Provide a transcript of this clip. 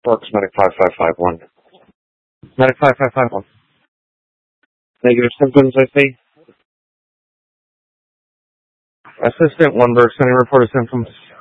reports, Medic 5551. Medic 5551. Negative symptoms, I see. Assistant 1 Berg, sending reported symptoms.